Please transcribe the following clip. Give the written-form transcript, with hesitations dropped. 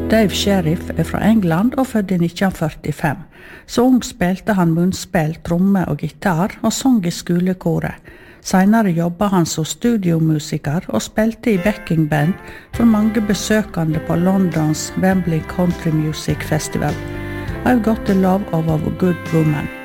Dave Sheriff fra England og født i 1945. Så ung spilte han munnspill, tromme og gitar og sang i skolekoret. Senere jobbet han som studiomusiker og spilte i backingband for mange besøkende på Londons Wembley Country Music Festival. I've got the love of a good woman.